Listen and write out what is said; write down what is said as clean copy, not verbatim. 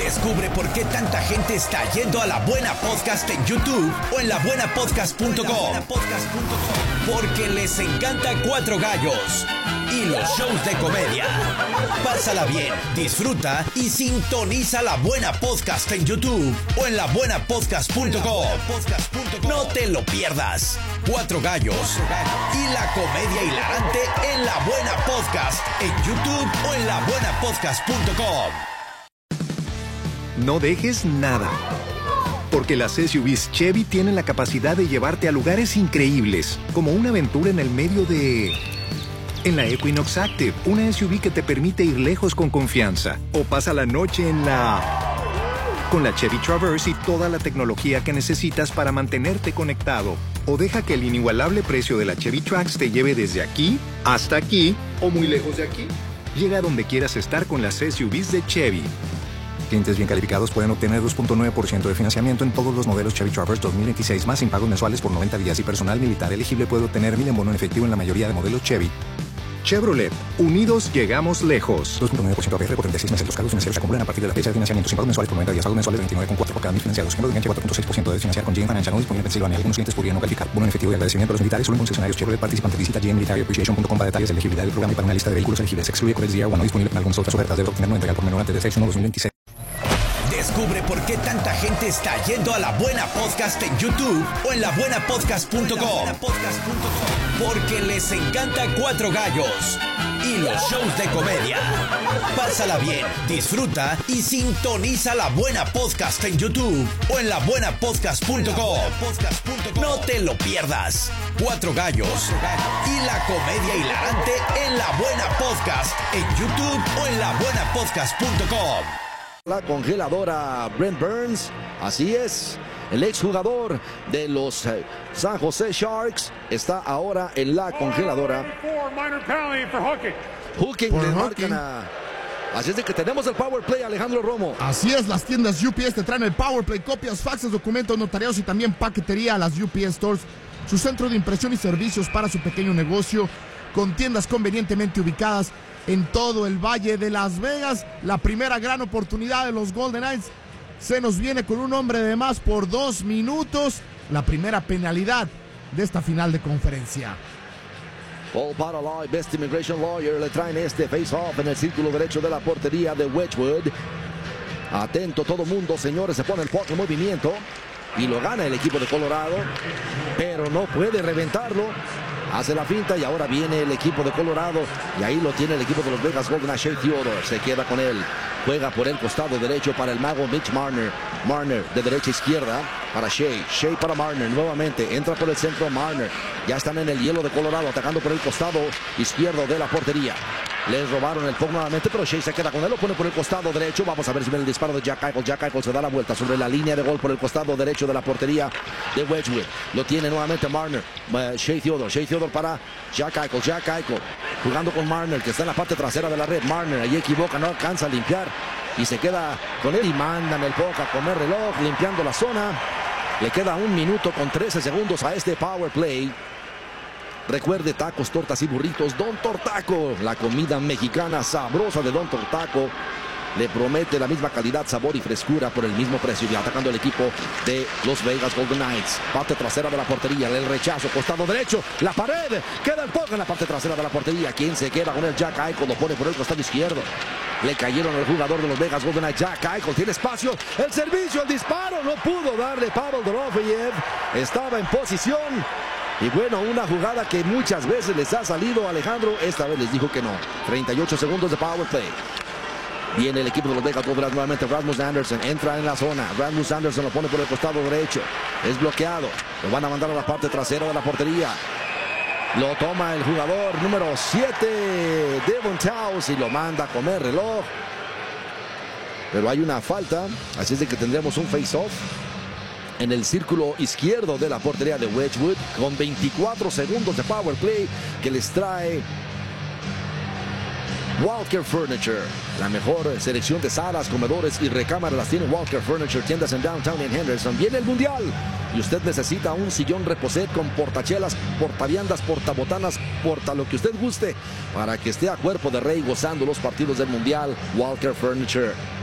Descubre por qué tanta gente está yendo a La Buena Podcast en YouTube o en labuenapodcast.com. Porque les encanta Cuatro Gallos y los shows de comedia. Pásala bien, disfruta y sintoniza La Buena Podcast en YouTube o en labuenapodcast.com. No te lo pierdas. Cuatro Gallos y la comedia hilarante en La Buena Podcast en YouTube o en labuenapodcast.com. No dejes nada, porque las SUVs Chevy tienen la capacidad de llevarte a lugares increíbles, como una aventura en el medio de... En la Equinox Active, una SUV que te permite ir lejos con confianza. O pasa la noche en la... Con la Chevy Traverse y toda la tecnología que necesitas para mantenerte conectado. O deja que el inigualable precio de la Chevy Trax te lleve desde aquí hasta aquí o muy lejos de aquí. Llega a donde quieras estar con las SUVs de Chevy. Clientes bien calificados pueden obtener 2.9% de financiamiento en todos los modelos Chevy Traverse 2026 más sin pagos mensuales por 90 días y personal militar elegible puede obtener 1,000 en bono en efectivo en la mayoría de modelos Chevy. Chevrolet. Unidos llegamos lejos. 2.9% APR por 36 meses. Los cargos financieros se acumulan a partir de la fecha de financiamiento sin pagos mensuales por 90 días. Pagos mensuales 29,4 por cada 1,000 financiados. Ejemplo de enganche 4.6% de financiar con GM Financial. No disponible en Pensilvania. Algunos clientes podrían no calificar. Bono en efectivo y agradecimiento a los militares solo en concesionarios Chevrolet participantes. Visita gmmilitaryappreciation.com para detalles de elegibilidad del programa y para una lista de vehículos elegibles. Excluye Corel DR1. No disponible en algunas otras ofertas. Debe obtener no entregar por menor antes de 6/1/2026. Descubre por qué tanta gente está yendo a La Buena Podcast en YouTube o en labuenapodcast.com. Porque les encanta Cuatro Gallos y los shows de comedia. Pásala bien, disfruta y sintoniza La Buena Podcast en YouTube o en labuenapodcast.com. No te lo pierdas. Cuatro Gallos y la comedia hilarante en La Buena Podcast en YouTube o en labuenapodcast.com. La congeladora Brent Burns, así es, el exjugador de los San Jose Sharks está ahora en la congeladora. Hooking le marcan a... Así es de que tenemos el Power Play, Alejandro Romo. Así es, las tiendas UPS te traen el Power Play, copias, faxes, documentos, notariados y también paquetería a las UPS Stores, su centro de impresión y servicios para su pequeño negocio, con tiendas convenientemente ubicadas en todo el Valle de Las Vegas. La primera gran oportunidad de los Golden Knights se nos viene con un hombre de más por 2 minutos. La primera penalidad de esta final de conferencia. Paul Paraloy, Best Immigration Lawyer, le traen este face-off en el círculo derecho de la portería de Wedgwood. Atento todo mundo, señores, se pone el puck en movimiento y lo gana el equipo de Colorado, pero no puede reventarlo. Hace la finta y ahora viene el equipo de Colorado y ahí lo tiene el equipo de los Vegas Golden Knights. Shea Theodore se queda con él. Juega por el costado derecho para el mago Mitch Marner. Marner de derecha a izquierda para Shea. Shea para Marner nuevamente. Entra por el centro Marner. Ya están en el hielo de Colorado atacando por el costado izquierdo de la portería. Les robaron el puck nuevamente, pero Shea se queda con él, lo pone por el costado derecho. Vamos a ver si viene el disparo de Jack Eichel. Jack Eichel se da la vuelta sobre la línea de gol por el costado derecho de la portería de Wedgwood. Lo tiene nuevamente Marner. Shea Theodore para Jack Eichel. Jack Eichel jugando con Marner, que está en la parte trasera de la red. Marner ahí equivoca, no alcanza a limpiar y se queda con él y mandan el puck a comer reloj, limpiando la zona. Le queda 1 minuto con 13 segundos a este power play. Recuerde, tacos, tortas y burritos Don Tortaco, la comida mexicana sabrosa de Don Tortaco. Le promete la misma calidad, sabor y frescura por el mismo precio. Y atacando el equipo de los Vegas Golden Knights. Parte trasera de la portería, el rechazo, costado derecho, la pared, queda el puck en la parte trasera de la portería. ¿Quién se queda con el Jack Eichel? Lo pone por el costado izquierdo. Le cayeron al jugador de los Vegas Golden Knights. Jack Eichel tiene espacio, el servicio, el disparo, no pudo darle Pavel Dorofeyev. Estaba en posición. Y bueno, una jugada que muchas veces les ha salido, Alejandro, esta vez les dijo que no. 38 segundos de power play. Viene el equipo de los Vegas Golden Knights nuevamente. Rasmus Anderson entra en la zona. Rasmus Anderson lo pone por el costado derecho. Es bloqueado. Lo van a mandar a la parte trasera de la portería. Lo toma el jugador número 7, Devon Towns, y lo manda a comer reloj. Pero hay una falta, así es de que tendremos un face-off en el círculo izquierdo de la portería de Wedgwood, con 24 segundos de power play que les trae Walker Furniture. La mejor selección de salas, comedores y recámaras las tiene Walker Furniture, tiendas en Downtown y en Henderson. Viene el Mundial y usted necesita un sillón reposet con portachelas, portaviandas, portabotanas, porta lo que usted guste para que esté a cuerpo de rey gozando los partidos del Mundial. Walker Furniture.